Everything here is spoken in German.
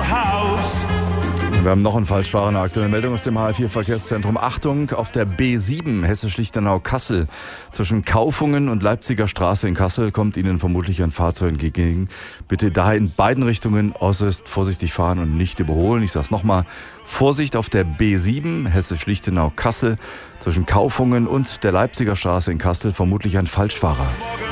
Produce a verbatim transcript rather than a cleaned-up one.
house. Wir haben noch einen Falschfahrer, eine aktuelle Meldung aus dem H R vier Verkehrszentrum. Achtung, auf der B sieben Hesse-Lichtenau-Kassel zwischen Kaufungen und Leipziger Straße in Kassel kommt Ihnen vermutlich ein Fahrzeug entgegen. Bitte daher in beiden Richtungen äußerst vorsichtig fahren und nicht überholen. Ich sage es nochmal, Vorsicht auf der B sieben Hesse-Lichtenau-Kassel zwischen Kaufungen und der Leipziger Straße in Kassel, vermutlich ein Falschfahrer.